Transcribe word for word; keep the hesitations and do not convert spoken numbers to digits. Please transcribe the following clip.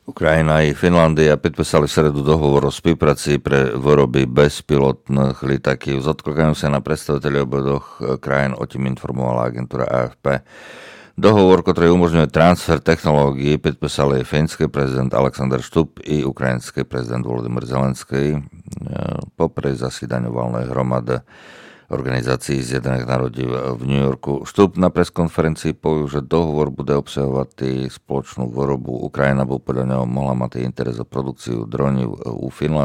Ukrajina i Finlandia podpísali v stredu dohovor o spolupráci pre výroby bezpilotných lietakiv. Zodklikajú sa na predstaviteľi oboch krajín, o tým informovala agentúra á ef pé. Dohovor, ktorý umožňuje transfer technológií, podpísali fínsky prezident Alexander Stubb i ukrajinský prezident Volodymyr Zelenský popri zasídaniu valnej hromady Organizácií Zjednotených národov v New Yorku. Stubb na preskonferencii povedal, že dohovor bude obsahovať spoločnú výrobu. Ukrajina by podľa neho mohla mať interes o produkciu dronov u Finlandu.